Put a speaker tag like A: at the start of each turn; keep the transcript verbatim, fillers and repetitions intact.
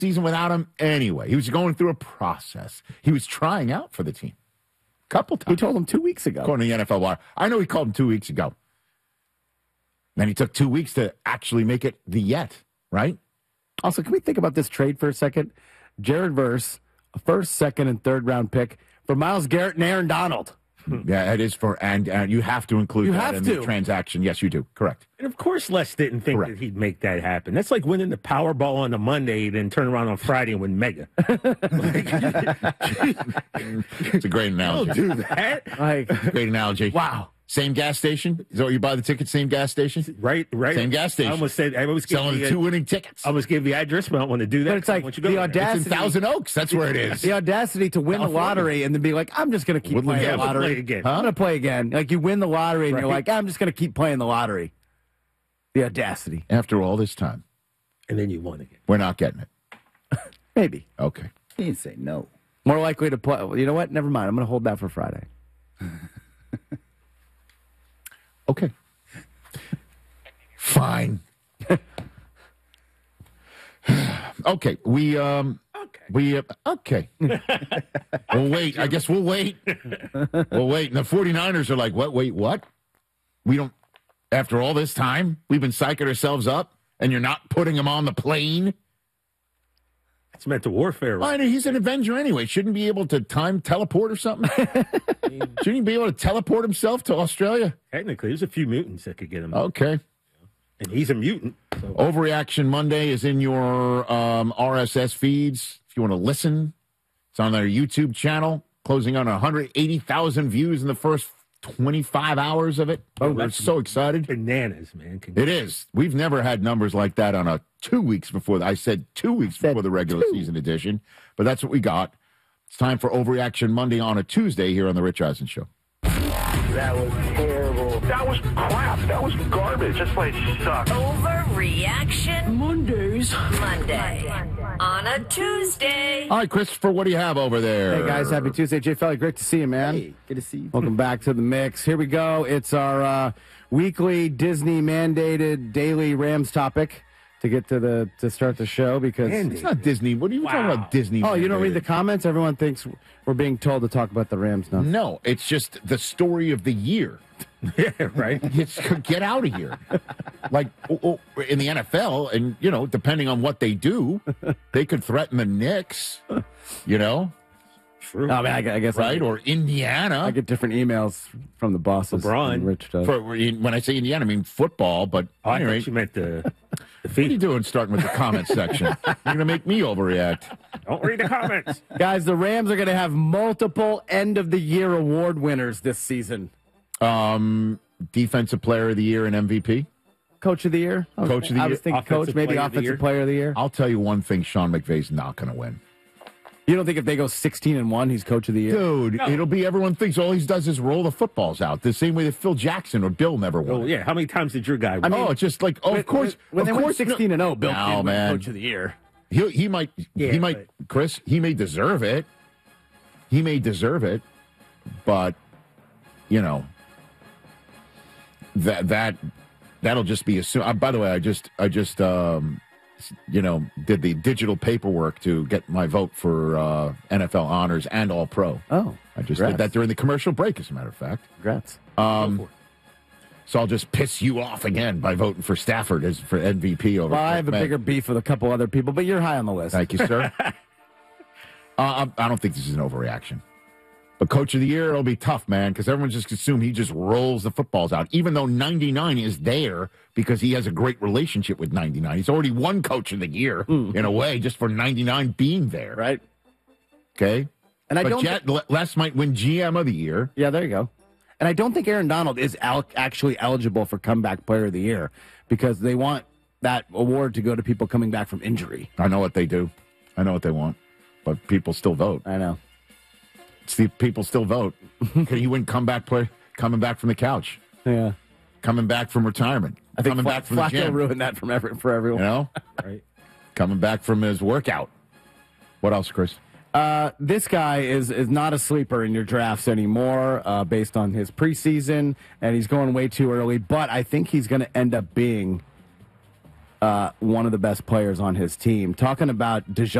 A: season without him anyway. He was going through a process. He was trying out for the team a couple times.
B: He told him two weeks ago.
A: According to the N F L Wire. I know he called him two weeks ago. Then he took two weeks to actually make it the yet, right?
B: Also, can we think about this trade for a second? Jared Verse, a first, second, and third round pick for Myles Garrett and Aaron Donald.
A: Yeah, it is for, and, and you have to include
B: You
A: that
B: have
A: in
B: to.
A: the transaction. Yes, you do. Correct.
C: And of course, Les didn't think
A: Correct.
C: that he'd make that happen. That's like winning the Powerball on a Monday, then turn around on Friday and win Mega.
A: It's a great analogy.
C: Don't do that.
B: Like,
A: Great analogy.
B: wow.
A: Same gas station? Is that what you buy the ticket? Same gas station?
C: Right, right.
A: Same gas station.
C: I almost said I almost gave
A: Selling
C: you
A: the two winning tickets.
C: I almost gave the address, but I don't want to do that.
B: But it's like
C: I want you to
B: the
C: go there.
B: audacity.
A: It's in Thousand Oaks. That's where it is.
B: The audacity to win
A: California.
B: the lottery and then be like, I'm just going to keep
A: Woodland
B: playing the
A: Hills.
B: lottery.
C: Play again.
B: I'm going to play again. Like, you win the lottery and you're
C: Right.
B: like, I'm just going to keep playing the lottery. The audacity.
A: After all this time,
C: And then you won again.
A: we're not getting it.
B: Maybe.
A: Okay.
D: He didn't say no.
B: More likely to play. You know what? Never mind. I'm going to hold that for Friday.
A: Okay. Fine. Okay. We, um,
C: Okay.
A: we, uh, okay. We'll wait. I guess we'll wait. We'll wait. And the 49ers are like, what? Wait, what? We don't, after all this time, we've been psyching ourselves up and you're not putting him on the plane?
C: It's meant to warfare. Right?
A: Well, he's an Avenger anyway. Shouldn't he be able to time teleport or something? Shouldn't he be able to teleport himself to Australia?
C: Technically, there's a few mutants that could get him.
A: Okay.
C: And he's a mutant. So.
A: Overreaction Monday is in your um, R S S feeds. If you want to listen, it's on their YouTube channel, closing on one hundred eighty thousand views in the first twenty-five hours of it. Oh, we're so excited.
C: Bananas, man. Can
A: It is. We've never had numbers like that on a two weeks before. The, I said two weeks
B: Said
A: before the regular
B: two.
A: season edition, but that's what we got. It's time for Overreaction Monday on a Tuesday here on the Rich Eisen Show.
E: That was terrible. That was crap. That was garbage. This place sucks.
F: Overreaction Mondays. Monday. On a Tuesday.
A: All right, Christopher, what do you have over there?
B: Hey, guys. Happy Tuesday. Jay Felly, great to see you, man.
D: Hey, good to see you.
B: Welcome back to the mix. Here we go. It's our uh, weekly Disney-mandated daily Rams topic to get to the to start the show because
C: Mandated.
A: It's not Disney. What are you talking
C: Wow.
A: about, Disney?
B: oh, you don't read the
A: mandated?
B: comments. Everyone thinks we're being told to talk about the Rams now.
A: No, it's just the story of the year.
C: yeah, right.
A: It's, get out of here. Like oh, oh, in the N F L, and you know, depending on what they do, they could threaten the Knicks. You know,
C: True.
B: I mean, I, gu- I guess I
A: right?
B: get,
A: Or Indiana.
B: I get different emails from the bosses.
C: LeBron.
B: than Rich does.
A: For, when I say Indiana, I mean football. But
C: Oh, I
A: anyway,
C: thought you meant the, the
A: what are you
C: feet.
A: doing? Starting with the comment section, you're gonna make me overreact.
C: Don't read the comments.
B: Guys, the Rams are going to have multiple end of the year award winners this season.
A: Um, Defensive Player of the Year and M V P.
B: Coach of the year? I was-
A: Coach of the
B: I was
A: year.
B: thinking
C: Offensive
B: coach, maybe
C: player of the
B: offensive
C: year.
B: player of the year.
A: I'll tell you one thing: Sean McVay's not going to win.
B: You don't think if they go sixteen and one, he's coach of the year?
A: Dude, it'll be everyone thinks all he does is roll the footballs out. The same way that Phil Jackson or Bill never won.
C: Oh, yeah. How many times did your guy win?
A: oh, it's just like, oh,
B: When-
A: of course,
B: when, when
A: of
B: they
A: course,
B: went sixteen and oh, Bill
A: No,
B: did win
A: man.
B: coach of the year.
A: He he might
C: Yeah,
A: he might Chris he may deserve it. He may deserve it, but you know that that that'll just be assumed. Uh, by the way, I just I just um, you know did the digital paperwork to get my vote for uh, N F L honors and All Pro.
B: Oh,
A: I just
B: congrats.
A: did that during the commercial break, as a matter of fact.
B: Congrats.
A: Um, so I'll just piss you off again by voting for Stafford as for M V P over.
B: Well, I have a
A: Matt.
B: bigger beef with a couple other people, but you're high on the list.
A: Thank you, sir. uh, I, I don't think this is an overreaction. But Coach of the Year, it'll be tough, man, because everyone just assume he just rolls the footballs out, even though ninety-nine is there because he has a great relationship with ninety-nine. He's already won Coach of the Year,
B: Mm.
A: in a way, just for ninety-nine being there.
B: Right?
A: Okay?
B: And I
A: but
B: don't.
A: Jet, Le- Les might win G M of the Year.
B: Yeah, there you go. And I don't think Aaron Donald is al- actually eligible for comeback player of the year because they want that award to go to people coming back from injury.
A: I know what they do. I know what they want. But people still vote.
B: I know.
A: See, people still vote. Can he win comeback play coming back from the couch?
B: Yeah.
A: Coming back from retirement.
B: I think
A: coming
B: Fla-
A: back from the
B: Flacco
A: gym.
B: ruined that from every, for everyone.
A: You know?
C: Right.
A: Coming back from his workout. What else, Chris?
B: Uh, this guy is is not a sleeper in your drafts anymore uh, based on his preseason, and he's going way too early. But I think he's going to end up being uh, one of the best players on his team. Talking about DeJounte